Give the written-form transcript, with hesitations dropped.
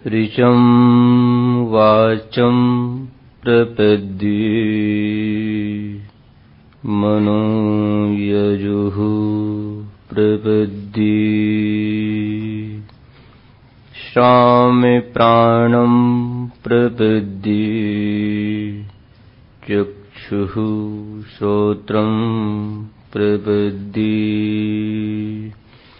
ऋचं वाचं प्रपद्ये मनो यजुः प्रपद्ये श्रावमे प्राणं प्रपद्ये चक्षुः श्रोत्रं प्रपद्ये